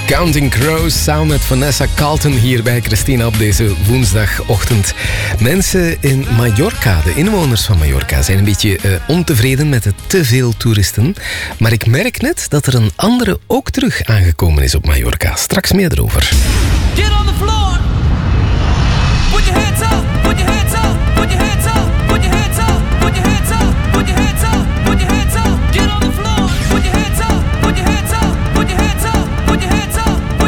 Counting Crows samen met Vanessa Carlton hier bij Christina op deze woensdagochtend. Mensen in Mallorca, de inwoners van Mallorca, zijn een beetje ontevreden met de te veel toeristen. Maar ik merk net dat er een andere ook terug aangekomen is op Mallorca. Straks meer erover.